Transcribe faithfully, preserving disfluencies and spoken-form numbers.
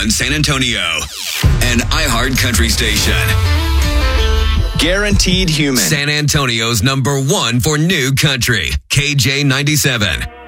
one San Antonio, an iHeart Country station. Guaranteed Human. San Antonio's number one for new country, K J ninety-seven.